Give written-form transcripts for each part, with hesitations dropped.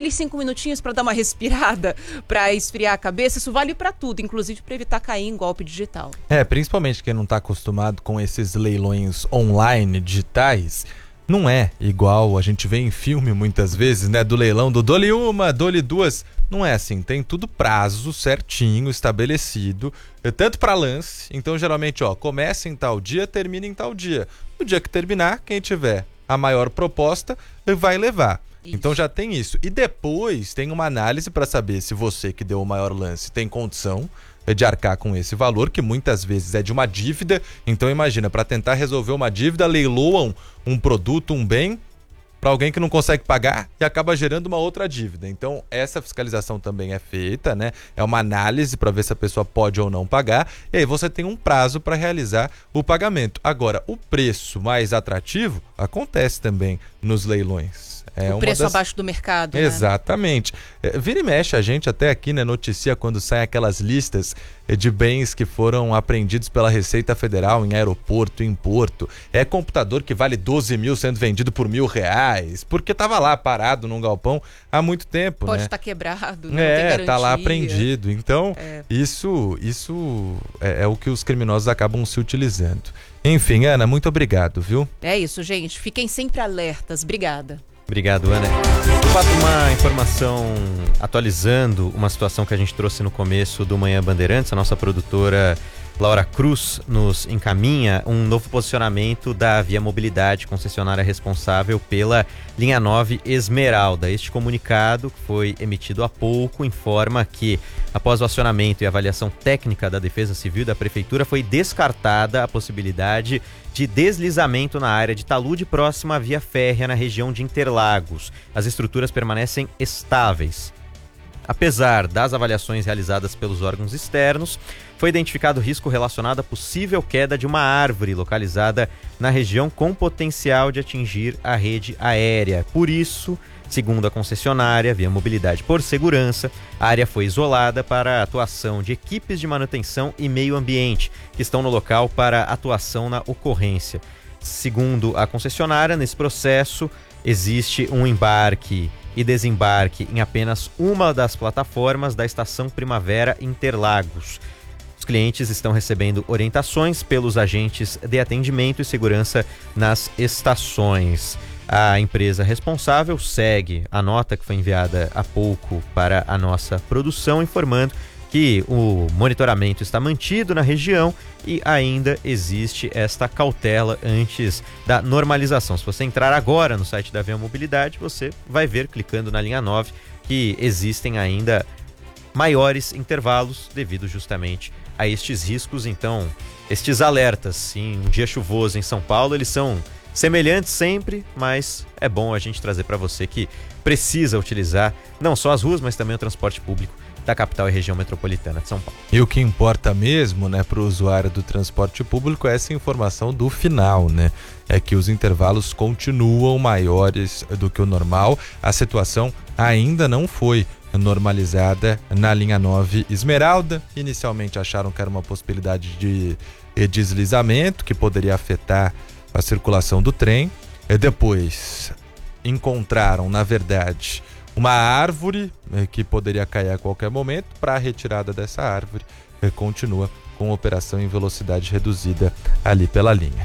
aqueles 5 minutinhos para dar uma respirada, para esfriar a cabeça, isso vale para tudo, inclusive para evitar cair em golpe digital. Principalmente quem não está acostumado com esses leilões online digitais, não é igual a gente vê em filme muitas vezes, né? Do leilão do dole uma, dole duas. Não é assim, tem tudo prazo certinho, estabelecido, tanto para lance. Então, geralmente, começa em tal dia, termina em tal dia. No dia que terminar, quem tiver a maior proposta vai levar. Isso. Então já tem isso. E depois tem uma análise para saber se você que deu o maior lance tem condição de arcar com esse valor, que muitas vezes é de uma dívida. Então imagina, para tentar resolver uma dívida, leiloam um produto, um bem, para alguém que não consegue pagar e acaba gerando uma outra dívida. Então essa fiscalização também é feita, né? É uma análise para ver se a pessoa pode ou não pagar, e aí você tem um prazo para realizar o pagamento. Agora, o preço mais atrativo acontece também nos leilões. O preço abaixo do mercado. Exatamente. Vira e mexe, a gente até aqui, né, noticia quando saem aquelas listas de bens que foram apreendidos pela Receita Federal em aeroporto, em porto. É computador que vale 12 mil sendo vendido por R$1.000, porque estava lá parado num galpão há muito tempo. Pode estar quebrado, não tem garantia. Tá lá apreendido. Então, isso é o que os criminosos acabam se utilizando. Enfim, Ana, muito obrigado, viu? É isso, gente. Fiquem sempre alertas. Obrigada. Obrigado, Ana. De fato, uma informação atualizando uma situação que a gente trouxe no começo do Manhã Bandeirantes. A nossa produtora Laura Cruz nos encaminha um novo posicionamento da Via Mobilidade, concessionária responsável pela linha 9 Esmeralda. Este comunicado, que foi emitido há pouco, informa que, após o acionamento e avaliação técnica da Defesa Civil e da Prefeitura, foi descartada a possibilidade de deslizamento na área de talude próxima à via férrea na região de Interlagos. As estruturas permanecem estáveis. Apesar das avaliações realizadas pelos órgãos externos, foi identificado risco relacionado à possível queda de uma árvore localizada na região com potencial de atingir a rede aérea. Por isso, segundo a concessionária Via Mobilidade por Segurança, a área foi isolada para a atuação de equipes de manutenção e meio ambiente, que estão no local para atuação na ocorrência. Segundo a concessionária, nesse processo existe um embarque e desembarque em apenas uma das plataformas da Estação Primavera Interlagos. Os clientes estão recebendo orientações pelos agentes de atendimento e segurança nas estações. A empresa responsável segue a nota que foi enviada há pouco para a nossa produção, informando que o monitoramento está mantido na região e ainda existe esta cautela antes da normalização. Se você entrar agora no site da Via Mobilidade, você vai ver, clicando na linha 9, que existem ainda maiores intervalos devido justamente a estes riscos. Então, estes alertas em um dia chuvoso em São Paulo, eles são semelhantes sempre, mas é bom a gente trazer para você que precisa utilizar não só as ruas, mas também o transporte público da capital e região metropolitana de São Paulo. E o que importa mesmo, né, para o usuário do transporte público é essa informação do final, né? É que os intervalos continuam maiores do que o normal. A situação ainda não foi normalizada na linha 9 Esmeralda. Inicialmente acharam que era uma possibilidade de deslizamento que poderia afetar a circulação do trem. Depois encontraram, na verdade, uma árvore que poderia cair a qualquer momento. Para a retirada dessa árvore, continua com operação em velocidade reduzida ali pela linha.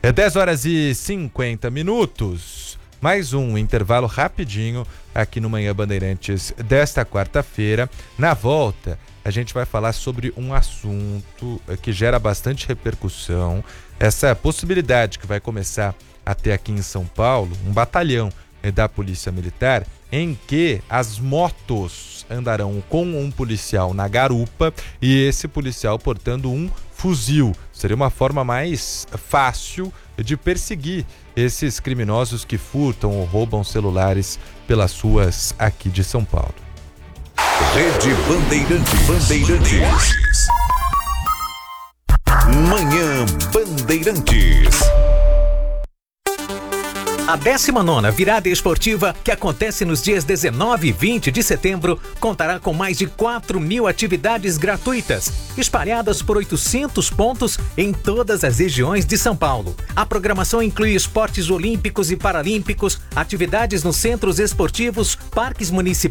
10h50. Mais um intervalo rapidinho aqui no Manhã Bandeirantes desta quarta-feira. Na volta, a gente vai falar sobre um assunto que gera bastante repercussão. Essa possibilidade que vai começar a ter aqui em São Paulo, um batalhão da Polícia Militar, em que as motos andarão com um policial na garupa e esse policial portando um fuzil. Seria uma forma mais fácil de perseguir esses criminosos que furtam ou roubam celulares pelas ruas aqui de São Paulo. Rede Bandeirantes. Manhã Bandeirantes. A 19ª Virada Esportiva, que acontece nos dias 19 e 20 de setembro, contará com mais de 4.000 atividades gratuitas, espalhadas por 800 pontos em todas as regiões de São Paulo. A programação inclui esportes olímpicos e paralímpicos, atividades nos centros esportivos, parques municipais,